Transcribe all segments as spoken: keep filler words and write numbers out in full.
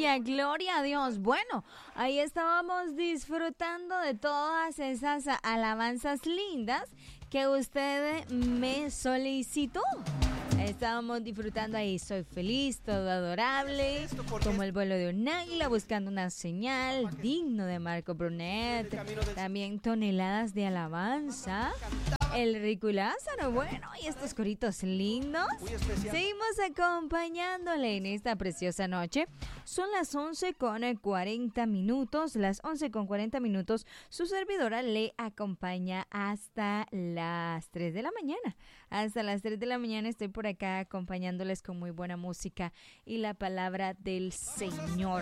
aleluya, gloria a Dios. Bueno, ahí estábamos disfrutando de todas esas alabanzas lindas que usted me solicitó. Estábamos disfrutando ahí, soy feliz, todo adorable, como el vuelo de un águila, buscando una señal, digno de Marco Brunet, también toneladas de alabanza, el Rico y Lázaro, bueno, y estos coritos lindos. Seguimos acompañándole en esta preciosa noche. Son las once con cuarenta minutos, las once con cuarenta minutos, su servidora le acompaña hasta las tres de la mañana. Hasta las tres de la mañana estoy por acá acompañándoles con muy buena música y la palabra del Señor.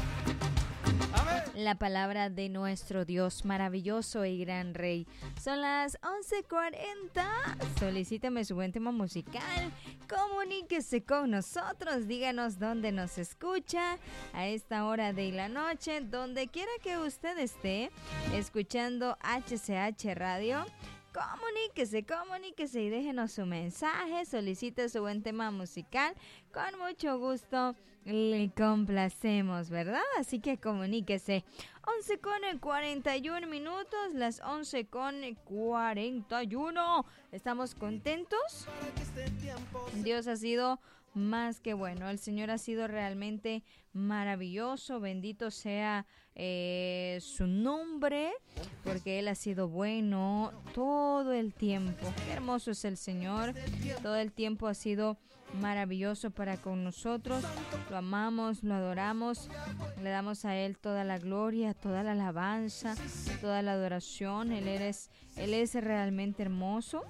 La palabra de nuestro Dios maravilloso y gran Rey. Son las once cuarenta. Solicítame su buen tema musical. Comuníquese con nosotros. Díganos dónde nos escucha a esta hora de la noche. Donde quiera que usted esté escuchando H C H Radio. Comuníquese, comuníquese y déjenos su mensaje, solicite su buen tema musical, con mucho gusto le complacemos, ¿verdad? Así que comuníquese. once con cuarenta y uno minutos, las once con cuarenta y uno. ¿Estamos contentos? Dios ha sido más que bueno, el Señor ha sido realmente maravilloso, bendito sea eh, su nombre, porque Él ha sido bueno todo el tiempo. Qué hermoso es el Señor, todo el tiempo ha sido maravilloso para con nosotros, lo amamos, lo adoramos, le damos a Él toda la gloria, toda la alabanza, toda la adoración. Él es, Él es realmente hermoso,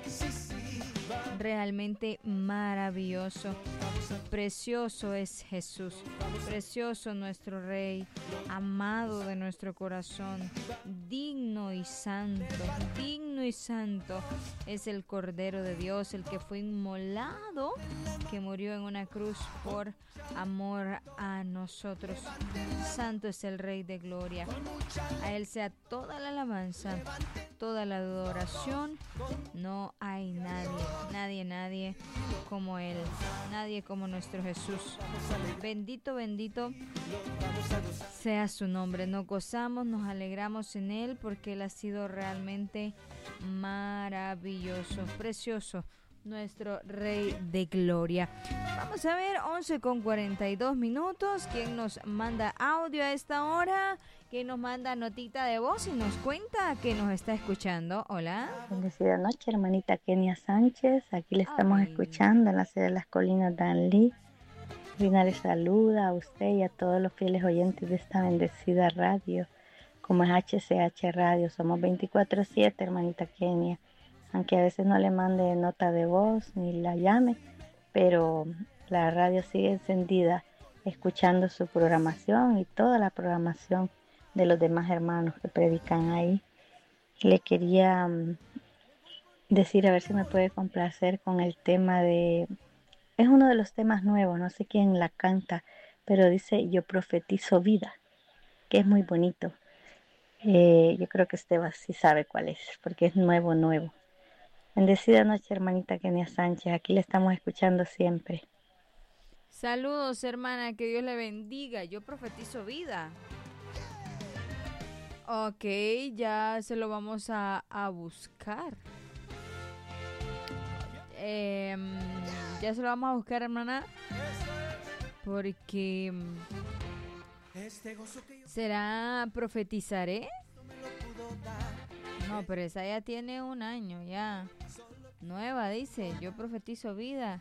realmente maravilloso. Precioso es Jesús, precioso nuestro Rey, amado de nuestro corazón, digno y santo, digno y santo es el Cordero de Dios, el que fue inmolado, que murió en una cruz por amor a nosotros. Santo es el Rey de gloria, a Él sea toda la alabanza, toda la adoración. No hay nadie, nadie, nadie como Él, nadie como nuestro Jesús. Bendito, bendito sea su nombre. Nos gozamos, nos alegramos en Él porque Él ha sido realmente maravilloso, precioso, nuestro Rey de gloria. Vamos a ver, once con cuarenta y dos minutos. ¿Quién nos manda audio a esta hora? ¿Quién nos manda notita de voz y nos cuenta que nos está escuchando? Hola. Bendecida noche, hermanita Kenia Sánchez. Aquí le estamos Ay. escuchando en la ciudad de las colinas Danlí. Rina le saluda a usted y a todos los fieles oyentes de esta bendecida radio, como es H C H Radio. Somos veinticuatro siete, hermanita Kenia. Aunque a veces no le mande nota de voz ni la llame, pero la radio sigue encendida, escuchando su programación y toda la programación de los demás hermanos que predican ahí. Le quería um, decir a ver si me puede complacer con el tema de... Es uno de los temas nuevos, no sé quién la canta, pero dice Yo profetizo vida, que es muy bonito. Eh, yo creo que Esteban sí sabe cuál es, porque es nuevo, nuevo. Bendecida noche, hermanita Kenia Sánchez. Aquí le estamos escuchando siempre. Saludos, hermana, que Dios le bendiga. Yo profetizo vida. Ok, ya se lo vamos a, a buscar. Eh, ya se lo vamos a buscar, hermana. Porque... ¿será profetizaré? No, pero esa ya tiene un año ya. Nueva, dice. Yo profetizo vida.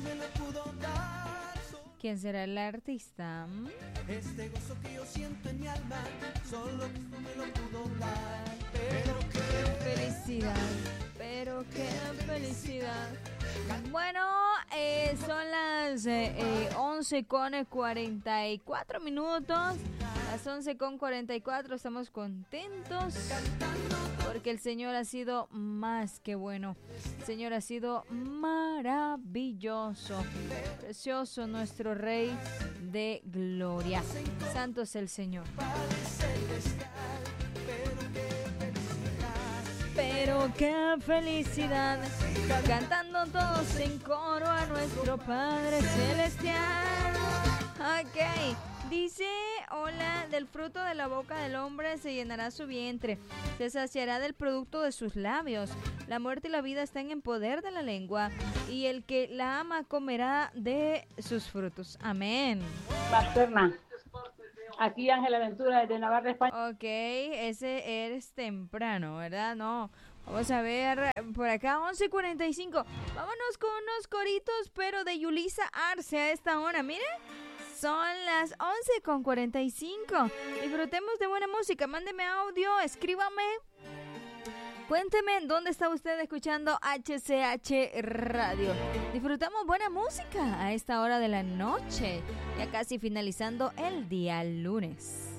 ¿Quién será el artista? ¿Mm? Este gozo que yo siento en mi alma, solo Cristo me lo pudo dar. Pero qué felicidad, pero qué felicidad. Bueno, eh, son las eh, eh, once con cuarenta y cuatro minutos. Las once con cuarenta y cuatro, estamos contentos porque el Señor ha sido más que bueno. El Señor ha sido maravilloso, precioso nuestro Rey de gloria. Santo es el Señor. Pero qué felicidad, cantando todos en coro a nuestro Padre Celestial. Ok, Dice, hola, del fruto de la boca del hombre se llenará su vientre, se saciará del producto de sus labios. La muerte y la vida están en poder de la lengua, y el que la ama comerá de sus frutos. Amén. Paterna. Aquí Ángela Ventura desde Navarra, España. Ok, ese eres temprano, ¿verdad? No. Vamos a ver por acá, once cuarenta y cinco. Vámonos con unos coritos, pero de Yulisa Arce a esta hora. Miren, son las once con cuarenta y cinco. Disfrutemos de buena música. Mándeme audio, escríbame. Cuénteme dónde está usted escuchando H C H Radio. Disfrutamos buena música a esta hora de la noche, ya casi finalizando el día lunes.